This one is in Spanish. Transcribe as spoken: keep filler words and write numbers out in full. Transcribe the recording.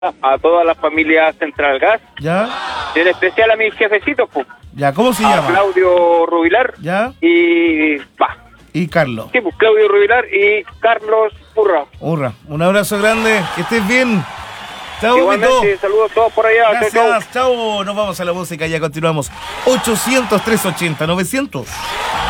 a toda la familia Central Gas, ¿Ya? y en especial a mis jefecitos, pues, ¿Ya? ¿Cómo se a llama? Claudio Rubilar ¿Ya? y va, Y Carlos. sí, pues Claudio Rubilar y Carlos Urra. Urra, un abrazo grande, que estés bien. Chao, Igualmente, Vito. saludos a todos por allá. Chau, chau. Gracias, chao. Nos vamos a la música, ya continuamos. ochocientos, trescientos ochenta, novecientos.